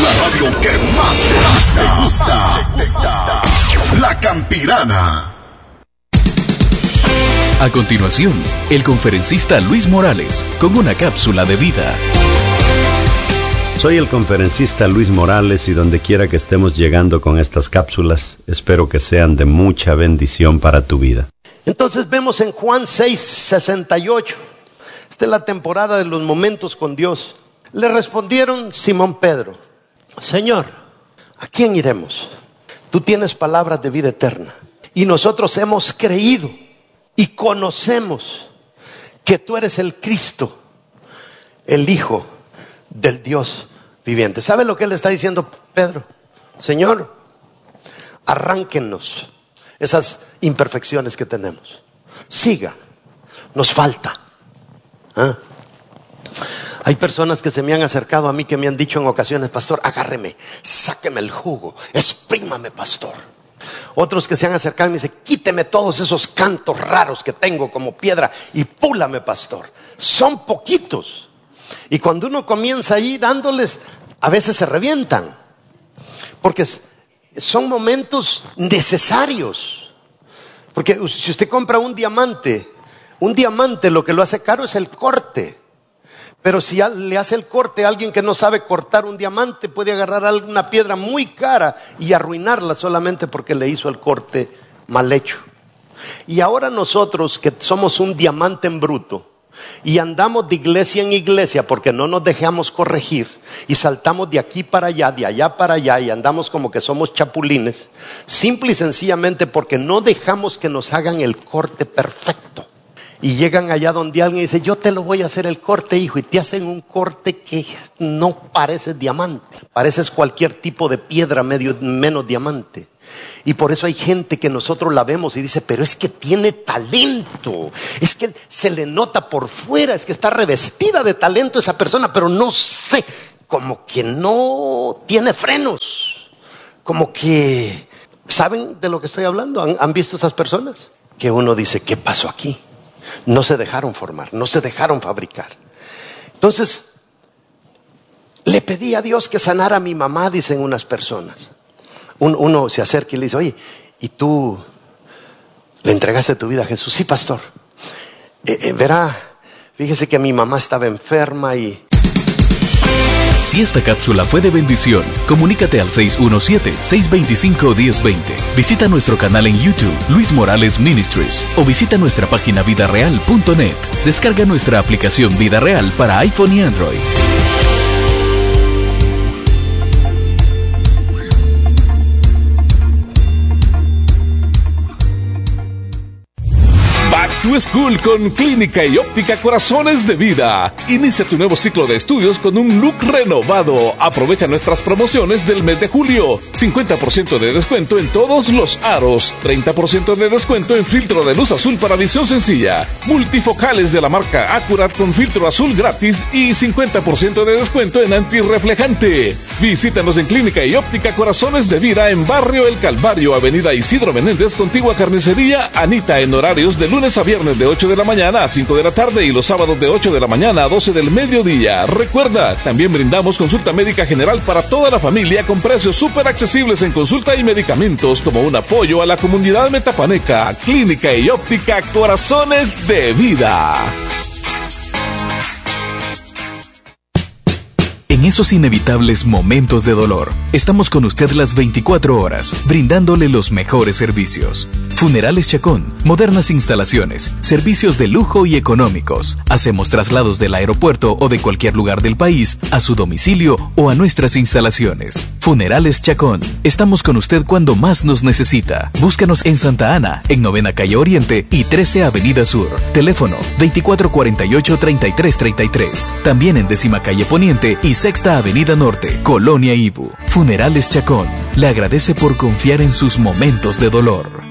La radio que más te gusta. La Campirana. A continuación, el conferencista Luis Morales con una cápsula de vida. Soy el conferencista Luis Morales y donde quiera que estemos llegando con estas cápsulas, espero que sean de mucha bendición para tu vida. Entonces vemos en Juan 6:68, esta es la temporada de los momentos con Dios. Le respondieron Simón Pedro: Señor, ¿a quién iremos? Tú tienes palabras de vida eterna y nosotros hemos creído y conocemos que tú eres el Cristo, el Hijo del Dios viviente. ¿Sabe lo que le está diciendo Pedro? Señor, arránquenos esas imperfecciones que tenemos. Siga, nos falta. Hay personas que se me han acercado a mí que me han dicho en ocasiones: pastor, agárreme, sáqueme el jugo, exprímame, pastor. Otros que se han acercado y me dicen: quíteme todos esos cantos raros que tengo como piedra y púlame, pastor. Son poquitos. Y cuando uno comienza ahí dándoles, a veces se revientan, porque son momentos necesarios. Porque si usted compra un diamante lo que lo hace caro es el corte. Pero si le hace el corte a alguien que no sabe cortar un diamante, puede agarrar una piedra muy cara y arruinarla solamente porque le hizo el corte mal hecho. Y ahora nosotros que somos un diamante en bruto y andamos de iglesia en iglesia porque no nos dejamos corregir y saltamos de aquí para allá, de allá para allá, y andamos como que somos chapulines, simple y sencillamente porque no dejamos que nos hagan el corte perfecto. Y llegan allá donde alguien dice: yo te lo voy a hacer el corte, hijo, y te hacen un corte que no parece diamante, pareces cualquier tipo de piedra menos diamante. Y por eso hay gente que nosotros la vemos y dice: pero es que tiene talento, es que se le nota por fuera, es que está revestida de talento esa persona, pero no sé, como que no tiene frenos, como que... ¿Saben de lo que estoy hablando? ¿Han visto esas personas? Que uno dice: ¿qué pasó aquí? No se dejaron formar, no se dejaron fabricar. Entonces le pedí a Dios que sanara a mi mamá, dicen unas personas. Uno se acerca y le dice: oye, ¿y tú le entregaste tu vida a Jesús? Sí, pastor. Verá, fíjese que mi mamá estaba enferma y... Si esta cápsula fue de bendición, comunícate al 617-625-1020. Visita nuestro canal en YouTube, Luis Morales Ministries, o visita nuestra página vidareal.net. Descarga nuestra aplicación Vida Real para iPhone y Android. Tu School con Clínica y Óptica Corazones de Vida. Inicia tu nuevo ciclo de estudios con un look renovado. Aprovecha nuestras promociones del mes de julio. 50% de descuento en todos los aros. 30% de descuento en filtro de luz azul para visión sencilla. Multifocales de la marca Accurat con filtro azul gratis y 50% de descuento en antirreflejante. Visítanos en Clínica y Óptica Corazones de Vida en Barrio El Calvario, Avenida Isidro Menéndez, contigua Carnicería Anita, en horarios de lunes a viernes de 8 de la mañana a 5 de la tarde y los sábados de 8 de la mañana a 12 del mediodía. Recuerda, también brindamos consulta médica general para toda la familia con precios súper accesibles en consulta y medicamentos, como un apoyo a la comunidad metapaneca. Clínica y Óptica Corazones de Vida. En esos inevitables momentos de dolor, estamos con usted las 24 horas, brindándole los mejores servicios. Funerales Chacón, modernas instalaciones, servicios de lujo y económicos. Hacemos traslados del aeropuerto o de cualquier lugar del país a su domicilio o a nuestras instalaciones. Funerales Chacón, estamos con usted cuando más nos necesita. Búscanos en Santa Ana, en 9ª Calle Oriente y 13 Avenida Sur. Teléfono 2448-3333. También en 10ª Calle Poniente y 6ª Avenida Norte, Colonia Ibu. Funerales Chacón le agradece por confiar en sus momentos de dolor.